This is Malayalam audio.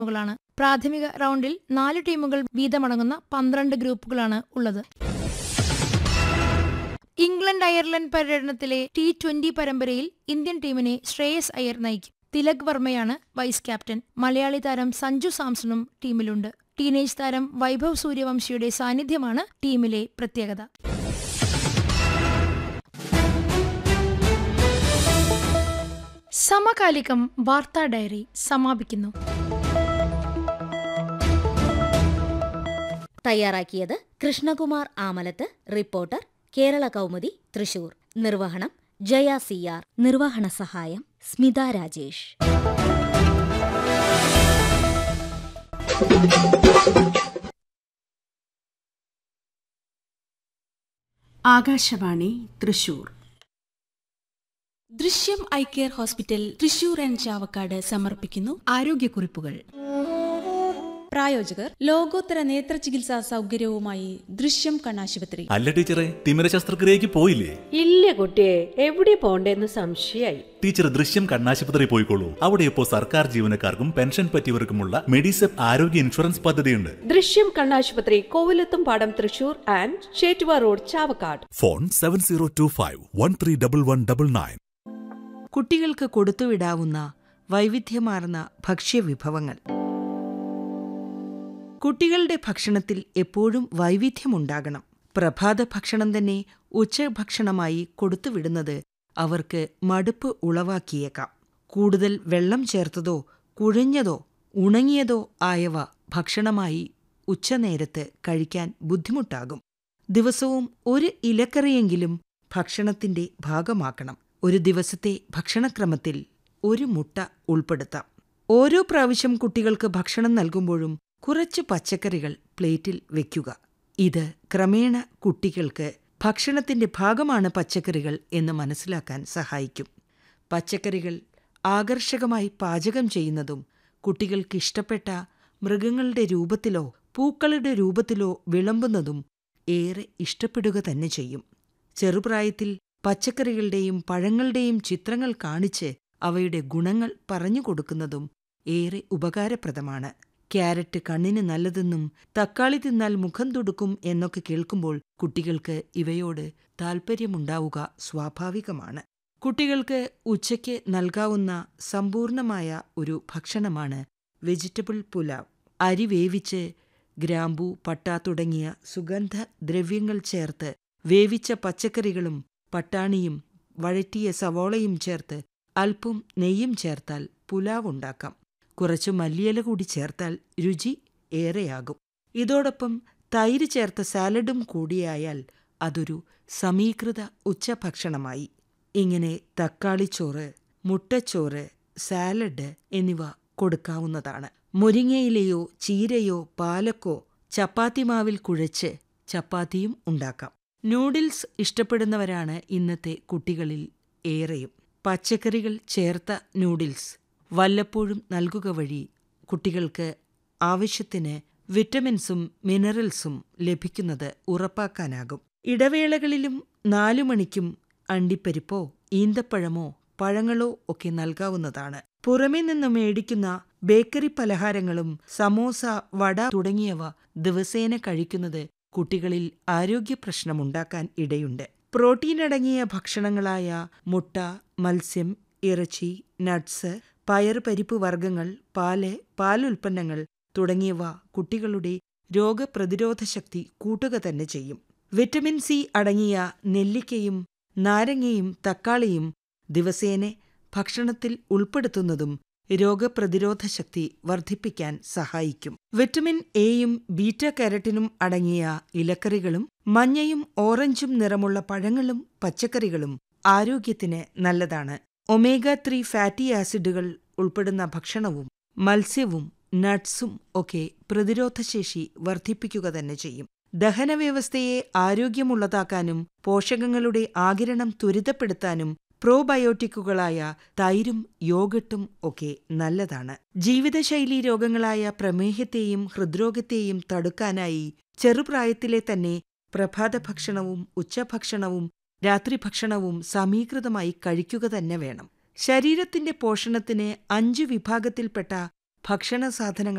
ടീമുകളാണ്. പ്രാഥമിക റൗണ്ടിൽ 4 ടീമുകൾ വീതമടങ്ങുന്ന 12 ഗ്രൂപ്പുകളാണ് ഉള്ളത്. ഇംഗ്ലണ്ട് അയർലൻഡ് പര്യടനത്തിലെ T20 പരമ്പരയിൽ ഇന്ത്യൻ ടീമിനെ ശ്രേയസ് അയ്യർ നയിക്കും. Tilak വർമ്മയാണ് vice captain. മലയാളി താരം സഞ്ജു സാംസണും ടീമിലുണ്ട്. ടീനേജ് താരം വൈഭവ് സൂര്യവംശിയുടെ സാന്നിധ്യമാണ് ടീമിലെ പ്രത്യേകത. സമകാലികം വാർത്താ ഡയറി സമാപിക്കുന്നു. തയ്യാറാക്കിയത് കൃഷ്ണകുമാർ ആമലത്ത്. റിപ്പോർട്ടർ കേരള കൗമുദി തൃശൂർ. നിർവഹണം ജയ CR. നിർവഹണ സഹായം സ്മിത രാജേഷ്. ആകാശവാണി തൃശൂർ. ദൃശ്യം eye care hospital Thrissur and Chavakkad സമർപ്പിക്കുന്നു ആരോഗ്യക്കുറിപ്പുകൾ. പ്രായോജകർ ലോകോത്തര നേത്ര ചികിത്സാ സൗകര്യവുമായി ദൃശ്യം കണ്ണാശുപത്രി. അല്ല ടീച്ചറെ, തിമിര ശസ്ത്രക്രിയക്ക് പോയില്ലേ? ഇല്ല കുട്ടിയെ, എവിടെ പോണ്ടേന്ന് സംശയായി. ടീച്ചർ ദൃശ്യം കണ്ണാശുപത്രി പോയിക്കോളൂ. അവിടെ ഇപ്പോൾ സർക്കാർ ജീവനക്കാർക്കും പെൻഷൻ പറ്റിയവർക്കുമുള്ള മെഡിസെപ് ആരോഗ്യ ഇൻഷുറൻസ് പദ്ധതിയുണ്ട്. ദൃശ്യം കണ്ണാശുപത്രി, കോവിലത്തും പാടം, Thrissur and Chettuva road, Chavakkad. Phone 7025131199. കുട്ടികൾക്ക് കൊടുത്തുവിടാവുന്ന വൈവിധ്യമാർന്ന ഭക്ഷ്യവിഭവങ്ങൾ. കുട്ടികളുടെ ഭക്ഷണത്തിൽ എപ്പോഴും വൈവിധ്യമുണ്ടാകണം. പ്രഭാത ഭക്ഷണം തന്നെ ഉച്ചഭക്ഷണമായി കൊടുത്തുവിടുന്നത് അവർക്ക് മടുപ്പ് ഉളവാക്കിയേക്കാം. കൂടുതൽ വെള്ളം ചേർത്തതോ കുഴഞ്ഞതോ ഉണങ്ങിയതോ ആയവ ഭക്ഷണമായി ഉച്ചനേരത്ത് കഴിക്കാൻ ബുദ്ധിമുട്ടാകും. ദിവസവും ഒരു ഇലക്കറിയെങ്കിലും ഭക്ഷണത്തിന്റെ ഭാഗമാക്കണം. ഒരു ദിവസത്തെ ഭക്ഷണക്രമത്തിൽ ഒരു മുട്ട ഉൾപ്പെടുത്താം. ഓരോ പ്രാവശ്യം കുട്ടികൾക്ക് ഭക്ഷണം നൽകുമ്പോഴും കുറച്ച് പച്ചക്കറികൾ പ്ലേറ്റിൽ വെക്കുക. ഇത് ക്രമേണ കുട്ടികൾക്ക് ഭക്ഷണത്തിന്റെ ഭാഗമാണ് പച്ചക്കറികൾ എന്ന് മനസ്സിലാക്കാൻ സഹായിക്കും. പച്ചക്കറികൾ ആകർഷകമായി പാചകം ചെയ്യുന്നതും കുട്ടികൾക്കിഷ്ടപ്പെട്ട മൃഗങ്ങളുടെ രൂപത്തിലോ പൂക്കളുടെ രൂപത്തിലോ വിളമ്പുന്നതും ഏറെ ഇഷ്ടപ്പെടുക തന്നെ ചെയ്യും. ചെറുപ്രായത്തിൽ പച്ചക്കറികളുടെയും പഴങ്ങളുടെയും ചിത്രങ്ങൾ കാണിച്ച് അവയുടെ ഗുണങ്ങൾ പറഞ്ഞുകൊടുക്കുന്നതും ഏറെ ഉപകാരപ്രദമാണ്. ക്യാരറ്റ് കണ്ണിന് നല്ലതെന്നും തക്കാളി തിന്നാൽ മുഖം തുടുക്കും എന്നൊക്കെ കേൾക്കുമ്പോൾ കുട്ടികൾക്ക് ഇവയോട് താൽപ്പര്യമുണ്ടാവുക സ്വാഭാവികമാണ്. കുട്ടികൾക്ക് ഉച്ചയ്ക്ക് നൽകാവുന്ന സമ്പൂർണമായ ഒരു ഭക്ഷണമാണ് വെജിറ്റബിൾ പുലാവ്. അരി വേവിച്ച് ഗ്രാമ്പൂ, പട്ട തുടങ്ങിയ സുഗന്ധ ദ്രവ്യങ്ങൾ ചേർത്ത് വേവിച്ച പച്ചക്കറികളും പട്ടാണിയും വഴറ്റിയ സവോളയും ചേർത്ത് അല്പം നെയ്യും ചേർത്താൽ പുലാവ് ഉണ്ടാക്കാം. കുറച്ചു മല്ലിയില കൂടി ചേർത്താൽ രുചി ഏറെയാകും. ഇതോടൊപ്പം തൈര് ചേർത്ത സാലഡും കൂടിയായാൽ അതൊരു സമീകൃത ഉച്ചഭക്ഷണമായി. ഇങ്ങനെ തക്കാളിച്ചോറ്, മുട്ടച്ചോറ്, സാലഡ് എന്നിവ കൊടുക്കാവുന്നതാണ്. മുരിങ്ങയിലയോ ചീരയോ പാലക്കോ ചപ്പാത്തി മാവിൽ കുഴച്ച് ചപ്പാത്തിയും ഉണ്ടാക്കാം. നൂഡിൽസ് ഇഷ്ടപ്പെടുന്നവരാണ് ഇന്നത്തെ കുട്ടികളിൽ ഏറെയും. പച്ചക്കറികൾ ചേർത്ത നൂഡിൽസ് വല്ലപ്പോഴും നൽകുക വഴി കുട്ടികൾക്ക് ആവശ്യത്തിന് വിറ്റമിൻസും മിനറൽസും ലഭിക്കുന്നത് ഉറപ്പാക്കാനാകും. ഇടവേളകളിലും 4 മണിക്കും അണ്ടിപ്പരിപ്പോ ഈന്തപ്പഴമോ പഴങ്ങളോ ഒക്കെ നൽകാവുന്നതാണ്. പുറമേ നിന്ന് മേടിക്കുന്ന ബേക്കറി പലഹാരങ്ങളും സമോസ, വട തുടങ്ങിയവ ദിവസേന കഴിക്കുന്നത് കുട്ടികളിൽ ആരോഗ്യപ്രശ്നമുണ്ടാക്കാൻ ഇടയുണ്ട്. പ്രോട്ടീനടങ്ങിയ ഭക്ഷണങ്ങളായ മുട്ട, മത്സ്യം, ഇറച്ചി, നട്ട്സ്, പയർ, പരിപ്പ് വർഗ്ഗങ്ങൾ, പാല്, പാലുൽപ്പന്നങ്ങൾ തുടങ്ങിയവ കുട്ടികളുടെ രോഗപ്രതിരോധശക്തി കൂട്ടുക തന്നെ ചെയ്യും. വിറ്റമിൻ സി അടങ്ങിയ നെല്ലിക്കയും നാരങ്ങയും തക്കാളിയും ദിവസേന ഭക്ഷണത്തിൽ ഉൾപ്പെടുത്തുന്നതും രോഗപ്രതിരോധശക്തി വർദ്ധിപ്പിക്കാൻ സഹായിക്കും. വിറ്റമിൻ എയും ബീറ്റ കാരറ്റിനും അടങ്ങിയ ഇലക്കറികളും മഞ്ഞയും ഓറഞ്ചും നിറമുള്ള പഴങ്ങളും പച്ചക്കറികളും ആരോഗ്യത്തിന് നല്ലതാണ്. ഒമേഗ 3 ഫാറ്റി ആസിഡുകൾ ഉൾപ്പെടുന്ന ഭക്ഷണവും മത്സ്യവും നട്ട്സും ഒക്കെ പ്രതിരോധശേഷി വർദ്ധിപ്പിക്കുക തന്നെ ചെയ്യും. ദഹനവ്യവസ്ഥയെ ആരോഗ്യമുള്ളതാക്കാനും പോഷകങ്ങളുടെ ആഗിരണം ത്വരിതപ്പെടുത്താനും പ്രോബയോട്ടിക്കുകളായ തൈരും യോഗട്ടും ഒക്കെ നല്ലതാണ്. ജീവിതശൈലീ രോഗങ്ങളായ പ്രമേഹത്തെയും ഹൃദ്രോഗത്തെയും തടുക്കാനായി ചെറുപ്രായത്തിലെ തന്നെ പ്രഭാതഭക്ഷണവും ഉച്ചഭക്ഷണവും രാത്രിഭക്ഷണവും സമീകൃതമായി കഴിക്കുക തന്നെ വേണം. ശരീരത്തിന്റെ പോഷണത്തിന് 5 വിഭാഗത്തിൽപ്പെട്ട ഭക്ഷണ സാധനങ്ങൾ